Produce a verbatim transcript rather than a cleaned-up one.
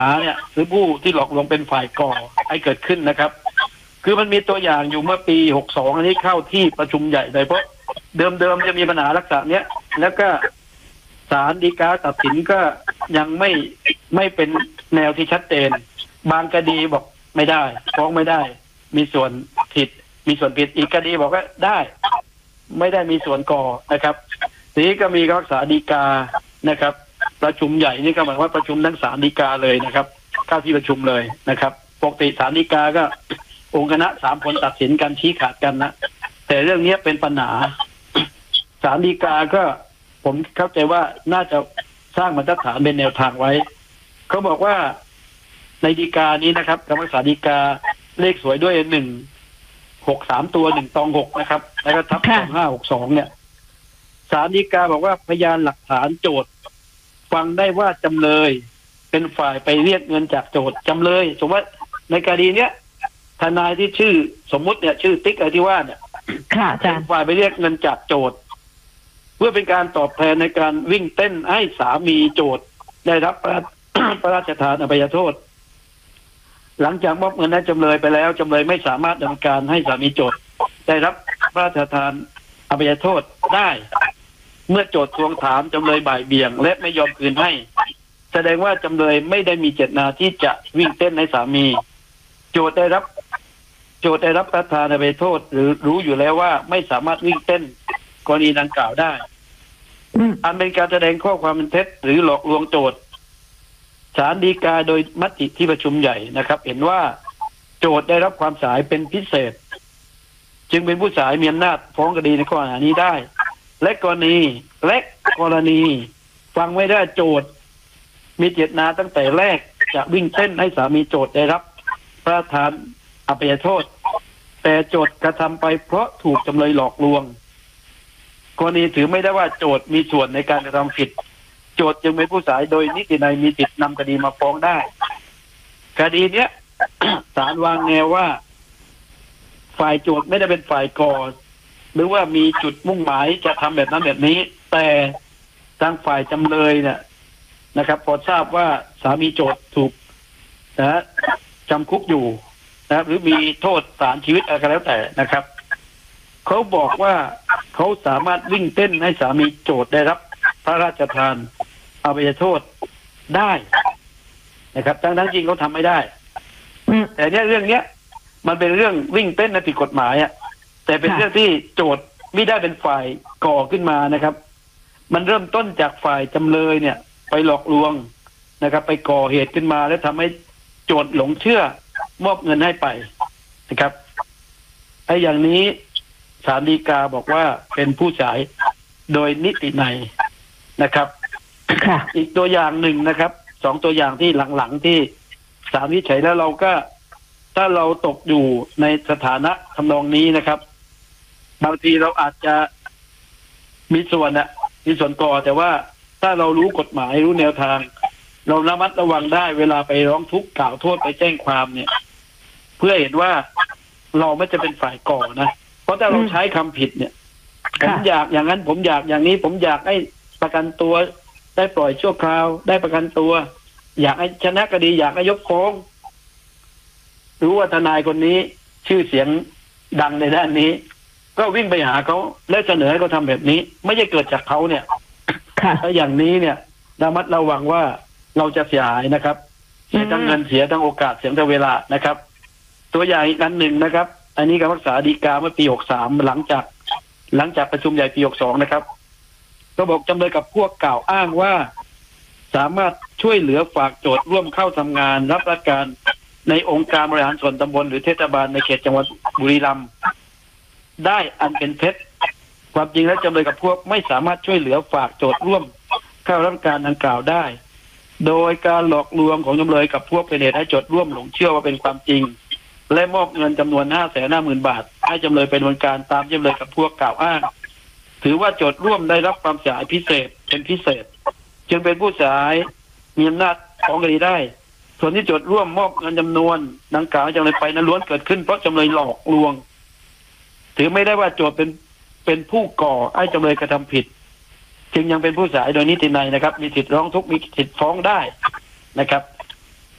หาเนี่ยหรือผู้ที่หลอกลวงเป็นฝ่ายก่อให้เกิดขึ้นนะครับ คือมันมีตัวอย่างอยู่เมื่อปีหกสองอันนี้เข้าที่ประชุมใหญ่เลยเพราะเดิมๆจะมีปัญหาลักษณะเนี้ยแล้วก็ศาลฎีกาตัดสินก็ยังไม่ไม่เป็นแนวที่ชัดเจนบางคดีบอกไม่ได้ฟ้องไม่ได้มีส่วนผิดมีส่วนผิดอีกคดีบอกว่าได้ไม่ได้มีส่วนก่อนะครับทีนี้ก็มีรักษาฎีกานะครับประชุมใหญ่นี่ก็หมายว่าประชุมทั้งศาลฎีกาเลยนะครับเข้าที่ประชุมเลยนะครับปกติศาลฎีกาก็องค์คณะสามคนตัดสินกันชี้ขาดกันนะแต่เรื่องนี้เป็นปัญหาศาลฎีกาก็ผมเข้าใจว่าน่าจะสร้างบรรทัดฐานเป็นแนวทางไว้เขาบอกว่าในฎีกานี้นะครับคำพิพากษาฎีกาเลขสวยด้วยหนึ่งหกสามตัวหนึ่งตองหกนะครับแล้วก็ทับสองห้าหกสองเนี่ยศาลฎีกาบอกว่าพยานหลักฐานโจทก์ฟังได้ว่าจำเลยเป็นฝ่ายไปเรียกเงินจากโจทก์จำเลยสมมติในคดีเนี้ยทนายที่ชื่อสมมุติเนี่ยชื่อติ๊กอะไรที่ว่าเนี่ยเป็นฝ่ายไปเรียกเงินจากโจทก์เพื่อเป็นการตอบแทนในการวิ่งเต้นให้สามีโจทก์ได้รับพระราชทานอภัยโทษหลังจากมอบเงินให้จำเลยไปแล้วจำเลยไม่สามารถดำเนินการให้สามีโจทก์ได้รับพระราชทานอภัยโทษได้เมื่อโจทก์ทวงถามจำเลยบ่ายเบี่ยงและไม่ยอมคืนให้แสดงว่าจำเลยไม่ได้มีเจตนาที่จะวิ่งเต้นให้สามีโจทก์ได้รับโจทก์ได้รับพระราชทานอภัยโทษหรือรู้อยู่แล้วว่าไม่สามารถวิ่งเต้นกรณีดังกล่าวได้อันเป็นการแสดงข้อความเป็นเท็จหรือหลอกลวงโจทก์ศาลฎีกาโดยมติที่ประชุมใหญ่นะครับเห็นว่าโจทก์ได้รับความสายเป็นพิเศษจึงเป็นผู้สายมีอำนาจฟ้องคดีในข้อหานี้ได้และกรณีและกรณีฟังไม่ได้โจทก์มีเจตนาตั้งแต่แรกจะวิ่งเต้นให้สามีโจทก์ได้รับพระราชทานอภัยโทษแต่โจทก์กระทำไปเพราะถูกจำเลยหลอกลวงกรณีถือไม่ได้ว่าโจทก์มีส่วนในการกระทำผิดโจทก์จึงเป็นผู้สายโดยนิตินัยมีสิทธินำคดีมาฟ้องได้คดีเนี้ย ศาลวางแนวว่าฝ่ายโจทก์ไม่ได้เป็นฝ่ายก่อหรือว่ามีจุดมุ่งหมายจะทำแบบนั้นแบบนี้แต่ทางฝ่ายจำเลยเนี่ยนะครับพอทราบว่าสามีโจทก์ถูกนะจำคุกอยู่นะหรือมีโทษศาลชีวิตอะไรก็แล้วแต่นะครับเขาบอกว่าเขาสามารถวิ่งเต้นให้สามีโจทก์ได้รับพระราชทานอภัยโทษได้นะครับทั้งทั้งจริงเขาทำไม่ได้แต่เนี้ยเรื่องเนี้ยมันเป็นเรื่องวิ่งเต้นในผิดกฎหมายอ่ะแต่เป็นเรื่องที่โจทก์ไม่ได้เป็นฝ่ายก่อขึ้นมานะครับมันเริ่มต้นจากฝ่ายจำเลยเนี่ยไปหลอกลวงนะครับไปก่อเหตุขึ้นมาแล้วทำให้โจทก์หลงเชื่อมอบเงินให้ไปนะครับไอ้อย่างนี้ศาลฎีกาบอกว่าเป็นผู้สายโดยนิตินัยนะครับอีกตัวอย่างหนึ่งนะครับสองตัวอย่างที่หลังๆที่ศาลวินิจฉัยแล้วเราก็ถ้าเราตกอยู่ในสถานะทำนองนี้นะครับบางทีเราอาจจะมีส่วนอะมีส่วนก่อแต่ว่าถ้าเรารู้กฎหมายรู้แนวทางเราระมัดระวังได้เวลาไปร้องทุกข์กล่าวโทษไปแจ้งความเนี่ยเพื่อเห็นว่าเราไม่จะเป็นฝ่ายก่อนะเพราะถ้าเราใช้คำผิดเนี่ยผมอยากอย่างนั้นผมอยากอย่างนี้ผมอยากให้ประกันตัวได้ปล่อยชั่วคราวได้ประกันตัวอยากให้ชนะคดีอยากให้ยกฟ้องรู้ว่าทนายคนนี้ชื่อเสียงดังในด้านนี้ก็วิ่งไปหาเขาและเสนอให้เขาทำแบบนี้ไม่ใช่เกิดจากเขาเนี่ยถ้าอย่างนี้เนี่ยระมัดระวังว่าเราจะเสียหายนะครับเสียทั้งเงินเสียทั้งโอกาสเสียทั้งเวลานะครับตัวอย่างอีกอันหนึ่งนะครับอันนี้คำพิพากษาฎีกาเมื่อปีหกสามหลังจากหลังจากประชุมใหญ่ปีหกสองนะครับก็บอกจำเลยกับพวกกล่าวอ้างว่าสามารถช่วยเหลือฝากโจทก์ร่วมเข้าทำงานรับราชการในองค์การบริหารส่วนตำบลหรือเทศบาลในเขตจังหวัดบุรีรัมย์ได้อันเป็นเท็จความจริงแล้วจำเลยกับพวกไม่สามารถช่วยเหลือฝากโจทก์ร่วมเข้ารับการดังกล่าวได้โดยการหลอกลวงของจำเลยกับพวกเป็นเหตุให้โจทก์ร่วมหลงเชื่อว่าเป็นความจริงและมอบเงินจำนวนห้าแสนห้าหมื่นบาทให้จำเลยเป็นดำเนินการตามจำเลยกับพวกกล่าวอ้างถือว่าโจทก์ร่วมได้รับความเสียหายพิเศษเป็นพิเศษจึงเป็นผู้เสียหายมีอำนาจฟ้องคดีได้ส่วนที่โจทก์ร่วมมอบเงินจำนวนดังกล่าวจำเลยไปนั้นล้วนเกิดขึ้นเพราะจำเลยหลอกลวงถือไม่ได้ว่าโจทก์เป็นเป็นผู้ก่อให้จำเลยกระทำผิดจึงยังเป็นผู้เสียหายโดยนิตินัยนะครับมีสิทธิ์ร้องทุกข์มีสิทธิ์ฟ้องได้นะครับ